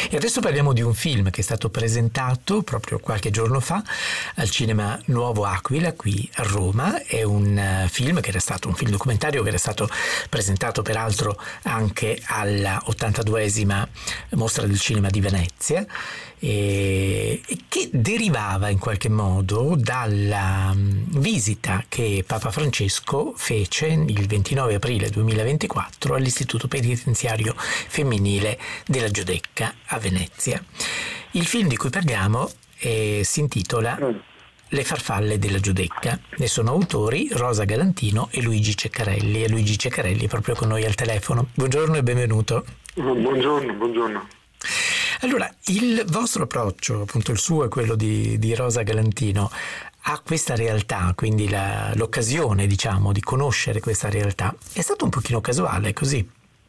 E adesso parliamo di un film che è stato presentato proprio qualche giorno fa al Cinema Nuovo Aquila qui a Roma. È un film che era stato un film documentario che era stato presentato peraltro anche alla 82esima Mostra del Cinema di Venezia, e che derivava in qualche modo dalla visita che Papa Francesco fece il 29 aprile 2024 all'Istituto Penitenziario Femminile della Giudecca a Venezia. Il film di cui parliamo si intitola Le farfalle della Giudecca. Ne sono autori Rosa Galantino e Luigi Ceccarelli. E Luigi Ceccarelli è proprio con noi al telefono. Buongiorno e benvenuto. Buongiorno. Allora, il vostro approccio, appunto il suo e quello di Rosa Galantino, a questa realtà, quindi l'occasione, diciamo, di conoscere questa realtà, è stato un pochino casuale, così?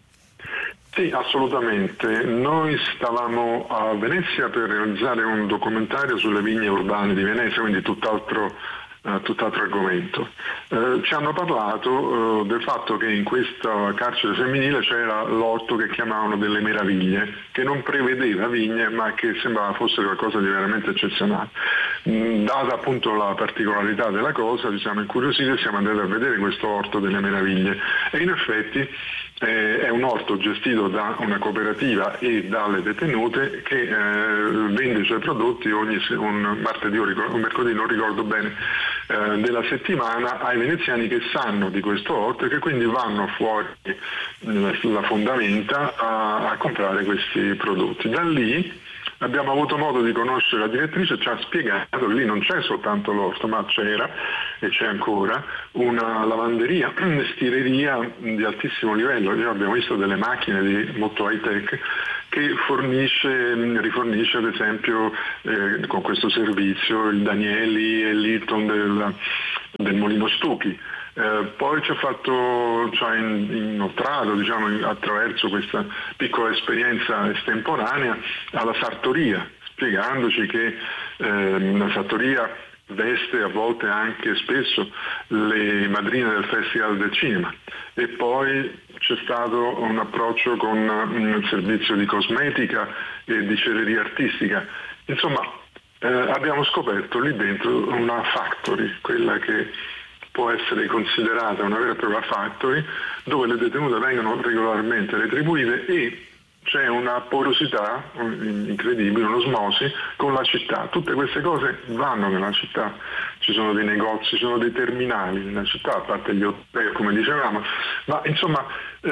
Sì, assolutamente. Noi stavamo a Venezia per realizzare un documentario sulle vigne urbane di Venezia, quindi tutt'altro argomento. Ci hanno parlato del fatto che in questa carcere femminile c'era l'orto che chiamavano delle meraviglie, che non prevedeva vigne ma che sembrava fosse qualcosa di veramente eccezionale. Data appunto la particolarità della cosa, ci siamo incuriositi e siamo andati a vedere questo orto delle meraviglie, e in effetti è un orto gestito da una cooperativa e dalle detenute che vende i suoi prodotti un martedì o un mercoledì, non ricordo bene, della settimana ai veneziani che sanno di questo orto e che quindi vanno fuori la fondamenta a comprare questi prodotti. Da lì abbiamo avuto modo di conoscere la direttrice, ci ha spiegato che lì non c'è soltanto l'orto, ma c'era e c'è ancora una lavanderia, stireria di altissimo livello. Noi abbiamo visto delle macchine molto high tech che rifornisce ad esempio con questo servizio il Danieli e l'Hilton del Molino Stucchi. Poi ci ha inoltrato, diciamo, attraverso questa piccola esperienza estemporanea alla sartoria, spiegandoci che la sartoria veste a volte anche spesso le madrine del Festival del Cinema, e poi c'è stato un approccio con un servizio di cosmetica e di cereria artistica. Insomma, abbiamo scoperto lì dentro una factory, quella che può essere considerata una vera e propria factory, dove le detenute vengono regolarmente retribuite e c'è una porosità incredibile, un'osmosi con la città. Tutte queste cose vanno nella città, ci sono dei negozi, ci sono dei terminali nella città, a parte gli hotel come dicevamo, ma insomma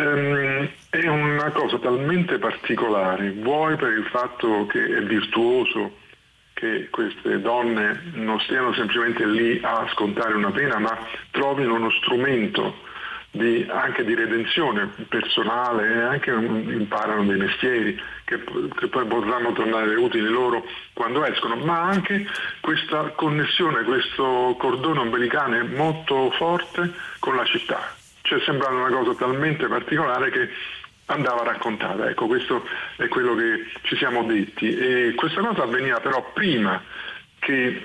è una cosa talmente particolare, vuoi per il fatto che è virtuoso, che queste donne non stiano semplicemente lì a scontare una pena, ma trovino uno strumento anche di redenzione personale, e anche imparano dei mestieri che poi potranno tornare utili loro quando escono, ma anche questa connessione, questo cordone ombelicale molto forte con la città. Cioè sembra una cosa talmente particolare che andava raccontata. Ecco, questo è quello che ci siamo detti, e questa cosa avveniva però prima che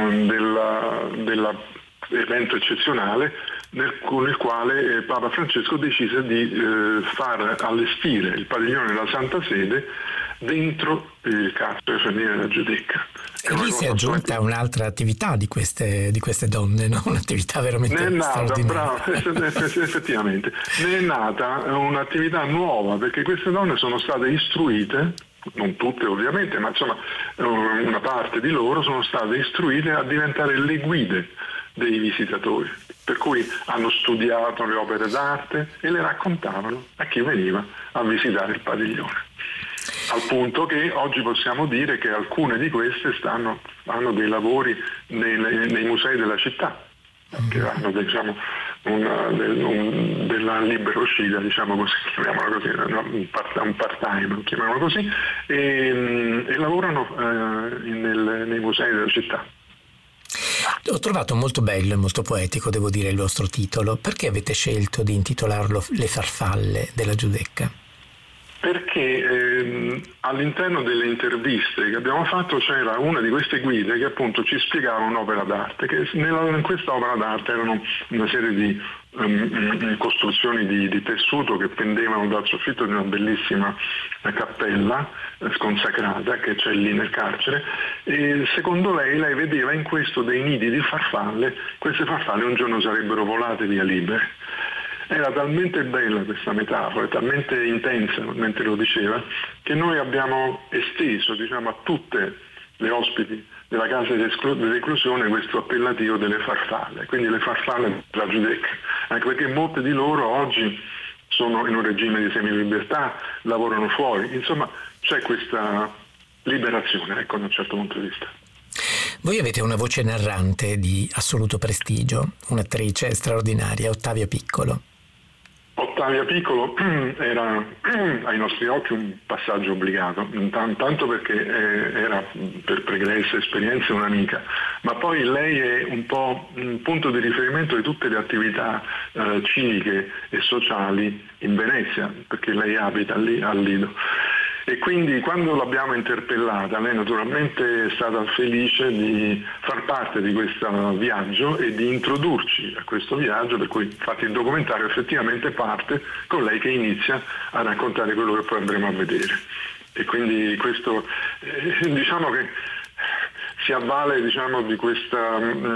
dell'evento eccezionale con il quale Papa Francesco decise di far allestire il padiglione della Santa Sede dentro il carcere femminile della Giudecca. E lì si è aggiunta un'altra attività di queste donne, no? Un'attività veramente straordinaria. Bravo, effettivamente. Ne è nata un'attività nuova, perché queste donne sono state istruite, non tutte ovviamente, ma insomma una parte di loro sono state istruite a diventare le guide dei visitatori, per cui hanno studiato le opere d'arte e le raccontavano a chi veniva a visitare il padiglione. Al punto che oggi possiamo dire che alcune di queste hanno dei lavori nei musei della città, che hanno della libera uscita, diciamo così, chiamiamola così, un part-time, chiamiamola così, e lavorano nei musei della città. Ho trovato molto bello e molto poetico, devo dire, il vostro titolo. Perché avete scelto di intitolarlo Le farfalle della Giudecca? Perché all'interno delle interviste che abbiamo fatto c'era una di queste guide che appunto ci spiegava un'opera d'arte, che in questa opera d'arte erano una serie di costruzioni di tessuto che pendevano dal soffitto di una bellissima cappella sconsacrata che c'è lì nel carcere, e secondo lei vedeva in questo dei nidi di farfalle. Queste farfalle un giorno sarebbero volate via libere. Era talmente bella questa metafora, talmente intensa mentre lo diceva, che noi abbiamo esteso, diciamo, a tutte le ospiti della casa di reclusione questo appellativo delle farfalle, quindi le farfalle della Giudecca, anche perché molte di loro oggi sono in un regime di semilibertà, lavorano fuori, insomma c'è questa liberazione, ecco, da un certo punto di vista. Voi avete una voce narrante di assoluto prestigio, un'attrice straordinaria, Ottavia Piccolo. Ottavia Piccolo era ai nostri occhi un passaggio obbligato, tanto perché era per pregresse esperienze un'amica, ma poi lei è un po' un punto di riferimento di tutte le attività civiche e sociali in Venezia, perché lei abita lì al Lido. E quindi quando l'abbiamo interpellata, lei naturalmente è stata felice di far parte di questo viaggio e di introdurci a questo viaggio, per cui infatti il documentario effettivamente parte con lei che inizia a raccontare quello che poi andremo a vedere. E quindi questo diciamo che si avvale, diciamo, di questa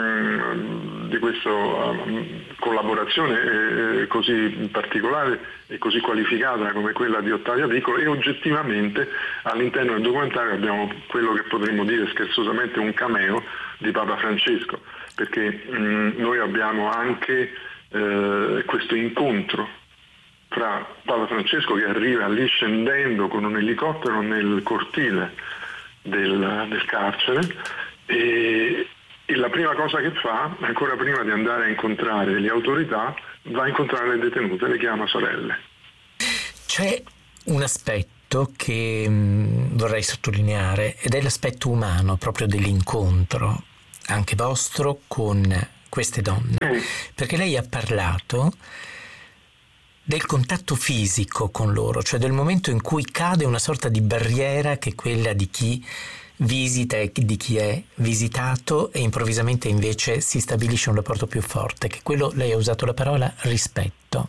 collaborazione così particolare e così qualificata come quella di Ottavia Piccolo, e oggettivamente all'interno del documentario abbiamo quello che potremmo dire scherzosamente un cameo di Papa Francesco, perché noi abbiamo anche questo incontro fra Papa Francesco che arriva lì scendendo con un elicottero nel cortile del carcere, e la prima cosa che fa, ancora prima di andare a incontrare le autorità, va a incontrare le detenute, le chiama sorelle. C'è un aspetto che vorrei sottolineare, ed è l'aspetto umano proprio dell'incontro, anche vostro, con queste donne, perché lei ha parlato del contatto fisico con loro, cioè del momento in cui cade una sorta di barriera che è quella di chi visita e di chi è visitato, e improvvisamente invece si stabilisce un rapporto più forte, che quello, lei ha usato la parola rispetto.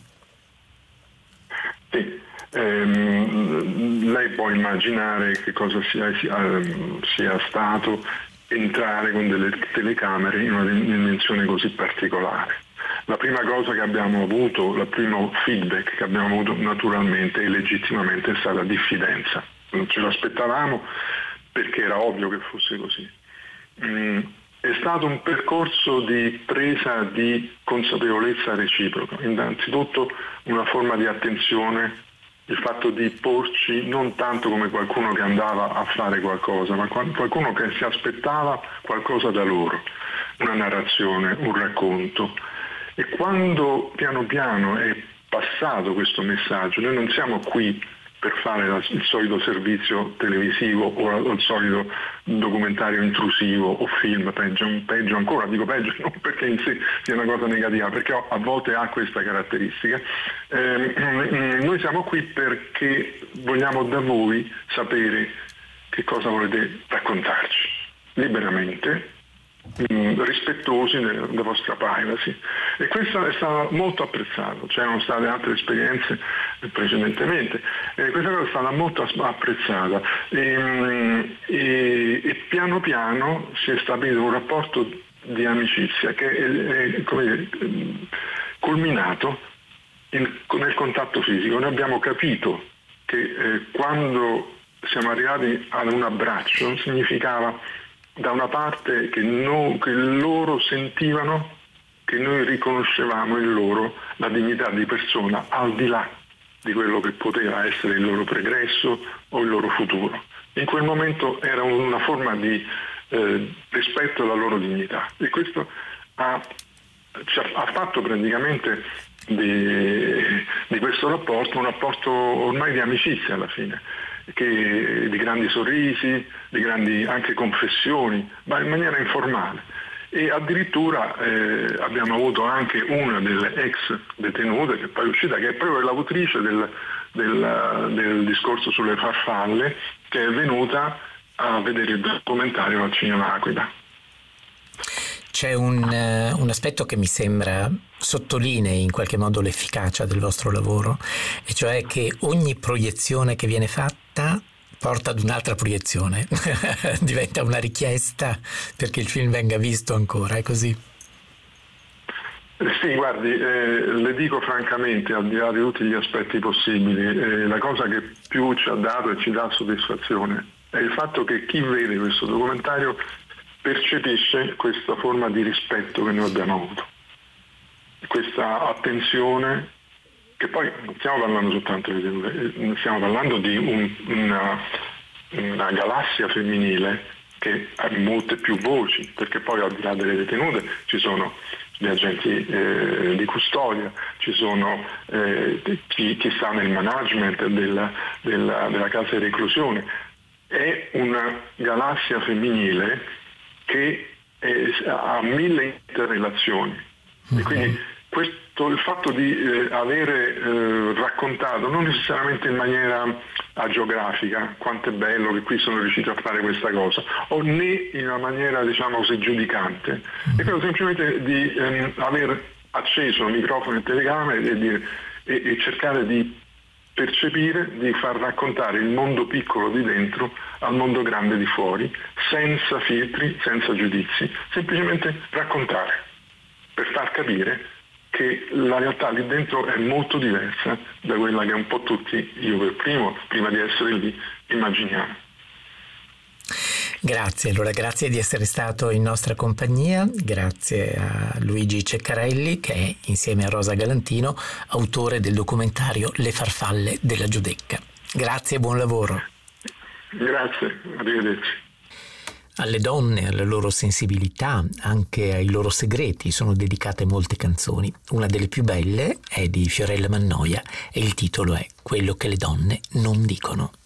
Sì, lei può immaginare che cosa sia stato entrare con delle telecamere in una dimensione così particolare. La prima cosa che abbiamo avuto, il primo feedback che abbiamo avuto naturalmente e legittimamente è stata diffidenza. Non ce l'aspettavamo perché era ovvio che fosse così. È stato un percorso di presa di consapevolezza reciproca. Innanzitutto una forma di attenzione, il fatto di porci non tanto come qualcuno che andava a fare qualcosa, ma qualcuno che si aspettava qualcosa da loro, una narrazione, un racconto. E quando piano piano è passato questo messaggio, noi non siamo qui per fare il solito servizio televisivo o il solito documentario intrusivo o film, peggio ancora, dico peggio non perché in sé sia una cosa negativa, perché a volte ha questa caratteristica. Noi siamo qui perché vogliamo da voi sapere che cosa volete raccontarci, liberamente, rispettosi della vostra privacy, e questo è stato molto apprezzato. C'erano state altre esperienze precedentemente, questa cosa è stata molto apprezzata, e piano piano si è stabilito un rapporto di amicizia che è come dire, culminato nel contatto fisico. Noi abbiamo capito che quando siamo arrivati ad un abbraccio significava da una parte che loro sentivano che noi riconoscevamo in loro la dignità di persona al di là di quello che poteva essere il loro pregresso o il loro futuro. In quel momento era una forma di rispetto alla loro dignità, e questo ha fatto praticamente di questo rapporto un rapporto ormai di amicizia alla fine, di grandi sorrisi, di grandi anche confessioni, ma in maniera informale. E addirittura abbiamo avuto anche una delle ex detenute che poi è uscita, che è proprio l'autrice del del discorso sulle farfalle, che è venuta a vedere il documentario al Cinema Aquila. C'è un aspetto che mi sembra sottolinei in qualche modo l'efficacia del vostro lavoro, e cioè che ogni proiezione che viene fatta porta ad un'altra proiezione, diventa una richiesta perché il film venga visto ancora, è così? Sì, guardi, le dico francamente, al di là di tutti gli aspetti possibili, la cosa che più ci ha dato e ci dà soddisfazione è il fatto che chi vede questo documentario percepisce questa forma di rispetto che noi abbiamo avuto, questa attenzione, che poi non stiamo parlando soltanto di detenute, stiamo parlando di una galassia femminile che ha molte più voci, perché poi al di là delle detenute ci sono gli agenti di custodia, ci sono chi sta nel management della casa di reclusione. È una galassia femminile che ha 1000 interrelazioni. E quindi il fatto di avere raccontato, non necessariamente in maniera agiografica, quanto è bello che qui sono riuscito a fare questa cosa, o né in una maniera, diciamo così, giudicante, è quello semplicemente di aver acceso il microfono e telecamere e cercare di percepire, di far raccontare il mondo piccolo di dentro al mondo grande di fuori, senza filtri, senza giudizi, semplicemente raccontare, per far capire che la realtà lì dentro è molto diversa da quella che un po' tutti, io per prima di essere lì, immaginiamo. Grazie, allora grazie di essere stato in nostra compagnia, grazie a Luigi Ceccarelli che è, insieme a Rosa Galantino, autore del documentario Le farfalle della Giudecca. Grazie e buon lavoro. Grazie, arrivederci. Alle donne, alla loro sensibilità, anche ai loro segreti sono dedicate molte canzoni. Una delle più belle è di Fiorella Mannoia e il titolo è Quello che le donne non dicono.